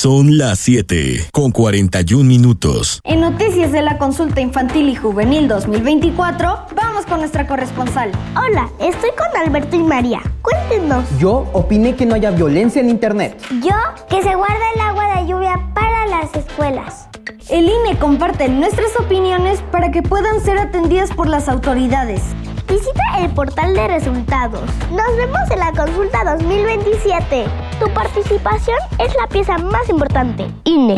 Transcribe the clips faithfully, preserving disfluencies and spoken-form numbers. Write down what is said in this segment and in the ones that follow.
Son las siete con cuarenta y un minutos. En noticias de la consulta infantil y juvenil dos mil veinticuatro, vamos con nuestra corresponsal. Hola, estoy con Alberto y María. Cuéntenos. Yo opiné que no haya violencia en internet. Yo, que se guarda el agua de lluvia para las escuelas. El I N E comparte nuestras opiniones para que puedan ser atendidas por las autoridades. Visita el portal de resultados. Nos vemos en la consulta dos mil veintisiete. Tu participación es la pieza más importante. I N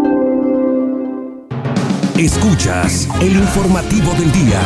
E. Escuchas el informativo del día.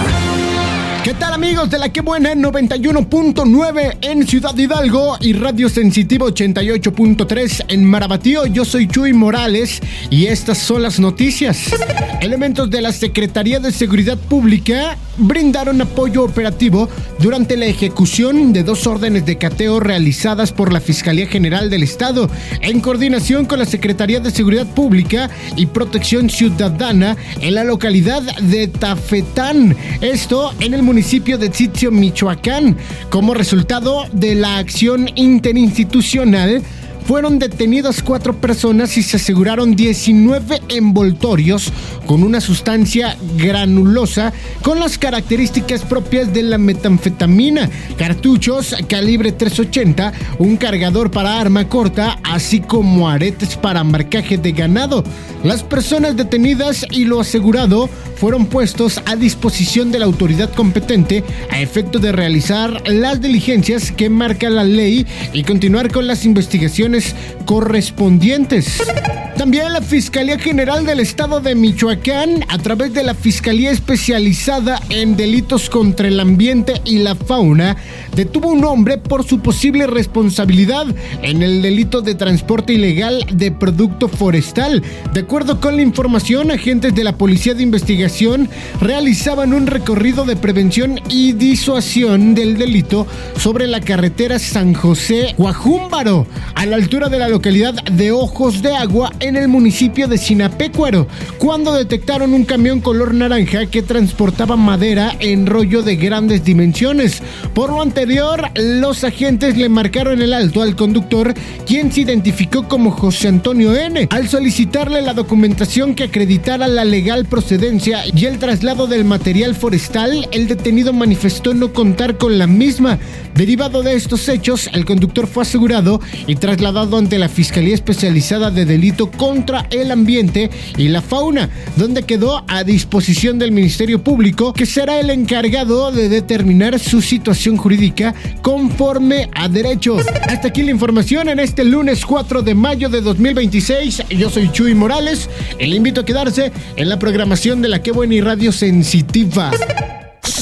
¿Qué tal, amigos de La Qué Buena? noventa y uno punto nueve en Ciudad Hidalgo y Radio Sensitivo ochenta y ocho punto tres en Marabatío. Yo soy Chuy Morales y estas son las noticias. Elementos de la Secretaría de Seguridad Pública brindaron apoyo operativo durante la ejecución de dos órdenes de cateo realizadas por la Fiscalía General del Estado en coordinación con la Secretaría de Seguridad Pública y Protección Ciudadana en la localidad de Tafetán. Esto en el municipio de Tzitzió, Michoacán. Como resultado de la acción interinstitucional, fueron detenidas cuatro personas y se aseguraron diecinueve envoltorios con una sustancia granulosa con las características propias de la metanfetamina, cartuchos calibre trescientos ochenta, un cargador para arma corta, así como aretes para marcaje de ganado. Las personas detenidas y lo asegurado fueron puestos a disposición de la autoridad competente a efecto de realizar las diligencias que marca la ley y continuar con las investigaciones correspondientes. También la Fiscalía General del Estado de Michoacán, a través de la Fiscalía Especializada en Delitos contra el Ambiente y la Fauna, detuvo a un hombre por su posible responsabilidad en el delito de transporte ilegal de producto forestal. De acuerdo con la información, agentes de la Policía de Investigación realizaban un recorrido de prevención y disuasión del delito sobre la carretera San José-Guajúmbaro, a la altura de la localidad de Ojos de Agua, en el municipio de Sinapecuaro, cuando detectaron un camión color naranja que transportaba madera en rollo de grandes dimensiones. Por lo anterior, los agentes le marcaron el alto al conductor, quien se identificó como José Antonio N. Al solicitarle la documentación que acreditara la legal procedencia y el traslado del material forestal, el detenido manifestó no contar con la misma. Derivado de estos hechos, el conductor fue asegurado y trasladado ante la Fiscalía Especializada de Delito contra el Ambiente y la Fauna, donde quedó a disposición del Ministerio Público, que será el encargado de determinar su situación jurídica conforme a derecho. Hasta aquí la información en este lunes cuatro de mayo de dos mil veintiséis. Yo soy Chuy Morales y le invito a quedarse en la programación de La Qué Buena y Radio Sensitiva.